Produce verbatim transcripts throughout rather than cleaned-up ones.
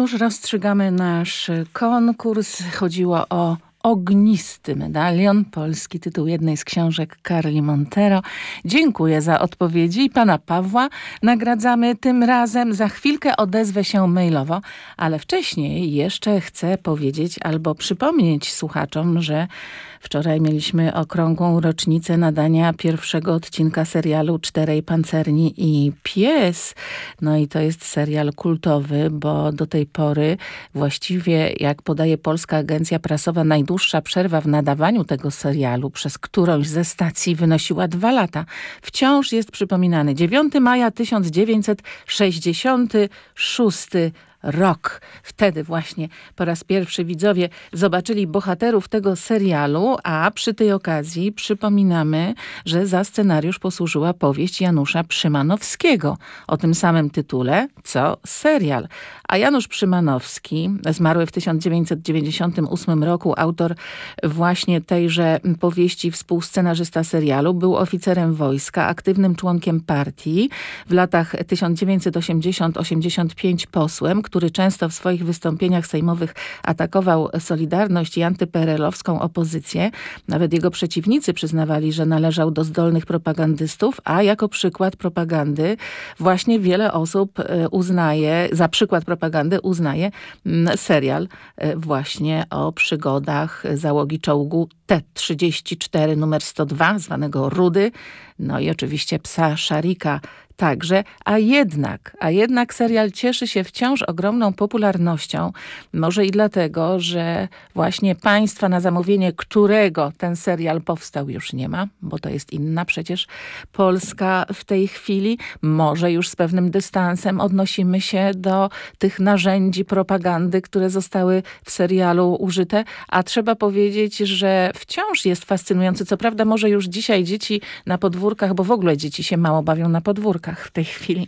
już rozstrzygamy nasz konkurs. Chodziło o Ognisty medalion, polski tytuł jednej z książek Carli Montero. Dziękuję za odpowiedzi. Pana Pawła nagradzamy tym razem. Za chwilkę odezwę się mailowo, ale wcześniej jeszcze chcę powiedzieć albo przypomnieć słuchaczom, że wczoraj mieliśmy okrągłą rocznicę nadania pierwszego odcinka serialu Czterej Pancerni i Pies. No i to jest serial kultowy, bo do tej pory właściwie, jak podaje Polska Agencja Prasowa, najdłuższa przerwa w nadawaniu tego serialu przez którąś ze stacji wynosiła dwa lata. Wciąż jest przypominany dziewiątego maja tysiąc dziewięćset sześćdziesiąty szósty rok. Wtedy właśnie po raz pierwszy widzowie zobaczyli bohaterów tego serialu, a przy tej okazji przypominamy, że za scenariusz posłużyła powieść Janusza Przymanowskiego o tym samym tytule, co serial. A Janusz Przymanowski, zmarły w tysiąc dziewięćset dziewięćdziesiątym ósmym roku, autor właśnie tejże powieści, współscenarzysta serialu, był oficerem wojska, aktywnym członkiem partii, w latach tysiąc dziewięćset osiemdziesiątym do osiemdziesiątego piątego posłem, który często w swoich wystąpieniach sejmowych atakował Solidarność i antyperelowską opozycję. Nawet jego przeciwnicy przyznawali, że należał do zdolnych propagandystów, a jako przykład propagandy właśnie wiele osób uznaje, za przykład propagandy uznaje serial właśnie o przygodach załogi czołgu T trzydzieści cztery numer sto dwa, zwanego Rudy, no i oczywiście psa Szarika także, a jednak, a jednak serial cieszy się wciąż ogromną popularnością. Może i dlatego, że właśnie państwa, na zamówienie którego ten serial powstał, już nie ma, bo to jest inna przecież Polska w tej chwili. Może już z pewnym dystansem odnosimy się do tych narzędzi propagandy, które zostały w serialu użyte, a trzeba powiedzieć, że wciąż jest fascynujący. Co prawda może już dzisiaj dzieci na podwórkach, bo w ogóle dzieci się mało bawią na podwórkach w tej chwili,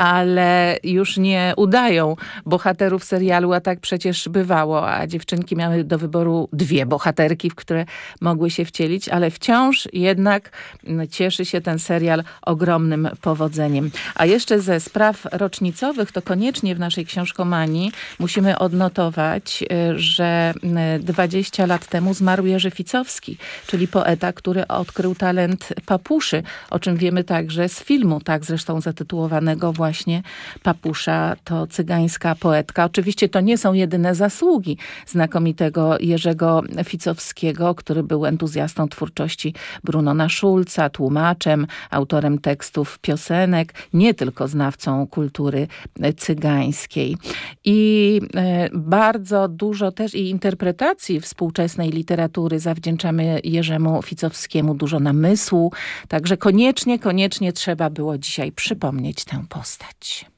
ale już nie udają bohaterów serialu, a tak przecież bywało, a dziewczynki miały do wyboru dwie bohaterki, w które mogły się wcielić, ale wciąż jednak cieszy się ten serial ogromnym powodzeniem. A jeszcze ze spraw rocznicowych, to koniecznie w naszej książkomanii musimy odnotować, że dwadzieścia lat temu zmarł Jerzy Ficowski, czyli poeta, który odkrył talent papuszy, o czym wiemy także z filmu, tak zresztą zatytułowanego właśnie Papusza, to cygańska poetka. Oczywiście to nie są jedyne zasługi znakomitego Jerzego Ficowskiego, który był entuzjastą twórczości Brunona Schulza, tłumaczem, autorem tekstów piosenek, nie tylko znawcą kultury cygańskiej. I bardzo dużo też i interpretacji współczesnej literatury zawdzięczamy Jerzemu Ficowskiemu, dużo namysłu, także koniecznie, koniecznie trzeba było dzisiaj przypomnieć tę postać.